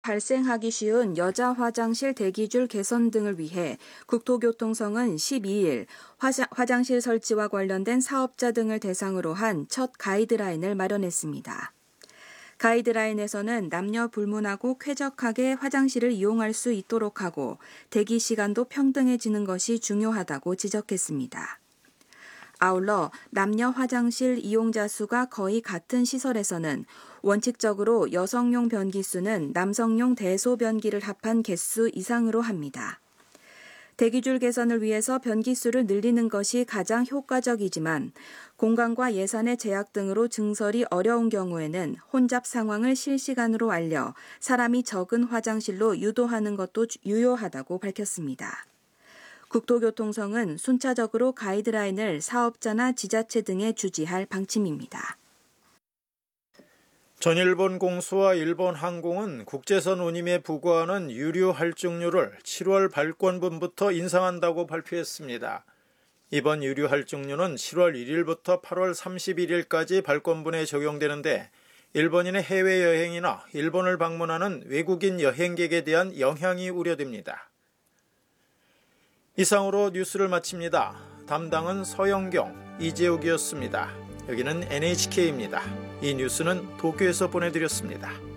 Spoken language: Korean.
발생하기 쉬운 여자 화장실 대기줄 개선 등을 위해 국토교통청은 12일 화장실 설치와 관련된 사업자 등을 대상으로 한 첫 가이드라인을 마련했습니다. 가이드라인에서는 남녀 불문하고 쾌적하게 화장실을 이용할 수 있도록 하고 대기 시간도 평등해지는 것이 중요하다고 지적했습니다. 아울러 남녀 화장실 이용자 수가 거의 같은 시설에서는 원칙적으로 여성용 변기 수는 남성용 대소변기를 합한 개수 이상으로 합니다. 대기줄 개선을 위해서 변기 수를 늘리는 것이 가장 효과적이지만 공간과 예산의 제약 등으로 증설이 어려운 경우에는 혼잡 상황을 실시간으로 알려 사람이 적은 화장실로 유도하는 것도 유효하다고 밝혔습니다. 국토교통청은 순차적으로 가이드라인을 사업자나 지자체 등에 주지할 방침입니다. 전일본 공수와 일본 항공은 국제선 운임에 부과하는 유류 할증료를 7월 발권분부터 인상한다고 발표했습니다. 이번 유류 할증료는 7월 1일부터 8월 31일까지 발권분에 적용되는데 일본인의 해외여행이나 일본을 방문하는 외국인 여행객에 대한 영향이 우려됩니다. 이상으로 뉴스를 마칩니다. 담당은 서영경, 이재욱이었습니다. 여기는 NHK입니다. 이 뉴스는 도쿄에서 보내드렸습니다.